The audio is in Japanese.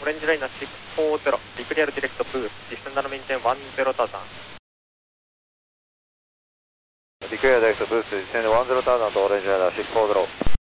オレンジライナー640、リクリアルディレクトブース、ディスンダーのメインテン10ターザン。 リクリアルディレクトブース、ディスンダー10ターザンとオレンジライナー640。